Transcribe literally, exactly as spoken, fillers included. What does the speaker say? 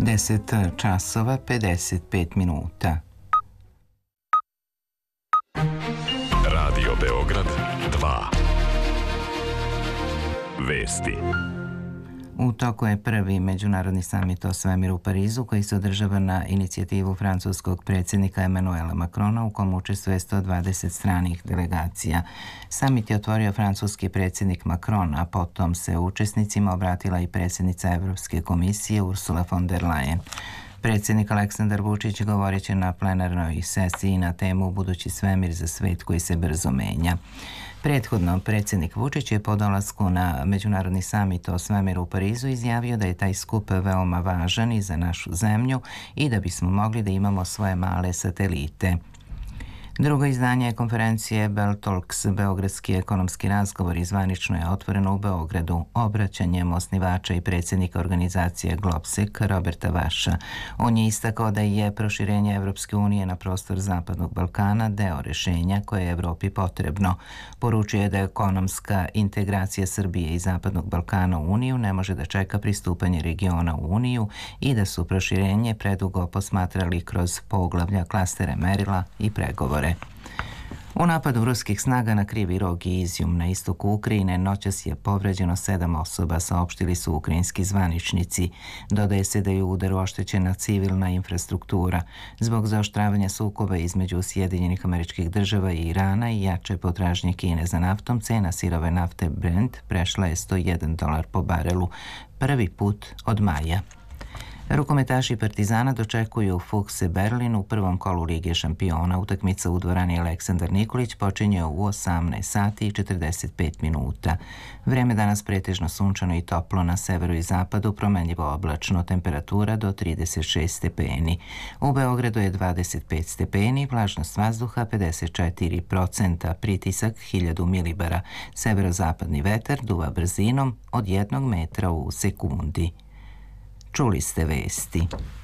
deset časova pedeset pet minuta. Radio Beograd dva. Vesti. U toku je prvi međunarodni samit o svemiru u Parizu koji se održava na inicijativu francuskog predsjednika Emmanuela Macrona u kom učestvuje sto dvadeset stranih delegacija. Samit je otvorio francuski predsjednik Macron, a potom se učesnicima obratila i predsjednica Evropske komisije Ursula von der Leyen. Predsjednik Aleksandar Vučić govorit će na plenarnoj sesiji na temu Budući svemir za svet koji se brzo menja. Prethodno, predsjednik Vučić je po dolasku na međunarodni samit o svemiru u Parizu izjavio da je taj skup veoma važan i za našu zemlju i da bismo mogli da imamo svoje male satelite. Drugo izdanje konferencije Bell Talks, Beogradski ekonomski razgovor, zvanično je otvoreno u Beogradu obraćanjem osnivača i predsjednika organizacije Globsec Roberta Vaša. On je istakao da je proširenje Evropske unije na prostor Zapadnog Balkana deo rješenja koje je Evropi potrebno. Poručuje je da ekonomska integracija Srbije i Zapadnog Balkana u Uniju ne može da čeka pristupanje regiona u Uniju i da su proširenje predugo posmatrali kroz poglavlja, klastere, merila i pregovore. U napadu ruskih snaga na Krivi rog i Izjum na istoku Ukrajine noćas je povređeno sedam osoba, saopštili su ukrajinski zvaničnici. Dodaje se da je u udaru oštećena civilna infrastruktura. Zbog zaoštravanja sukoba između Sjedinjenih Američkih Država i Irana i jače potražnje Kine za naftom, cena sirove nafte Brent prešla je sto jedan dolar po barelu, prvi put od maja. Rukometaši Partizana dočekuju Fukse Berlin u prvom kolu Lige šampiona. Utakmica u dvorani Aleksandar Nikolić počinje u osamnaest sati i četrdeset pet minuta. Vreme danas pretežno sunčano i toplo, na severu i zapadu promenljivo oblačno, temperatura do trideset šest stepeni. U Beogradu je dvadeset pet stepeni, vlažnost vazduha pedeset četiri procenta, pritisak hiljadu milibara. Severozapadni vetar duva brzinom od jednog metra u sekundi. Čuli ste vesti.